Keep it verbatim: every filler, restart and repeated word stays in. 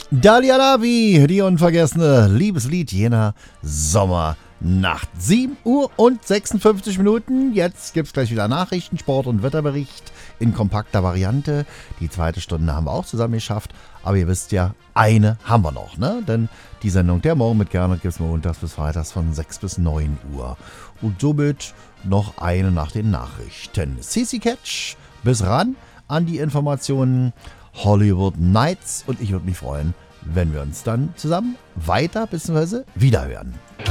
Dalia Lavi, die unvergessene Liebeslied jener Sommernacht. sieben Uhr und sechsundfünfzig Minuten. Jetzt gibt's gleich wieder Nachrichten, Sport und Wetterbericht in kompakter Variante. Die zweite Stunde haben wir auch zusammen geschafft. Aber ihr wisst ja, eine haben wir noch, ne? Denn die Sendung Der Morgen mit Gernot gibt's montags bis freitags von sechs bis neun Uhr. Und somit noch eine nach den Nachrichten. C C Catch, bis ran an die Informationen Hollywood Nights. Und ich würde mich freuen, wenn wir uns dann zusammen weiter bzw. wiederhören.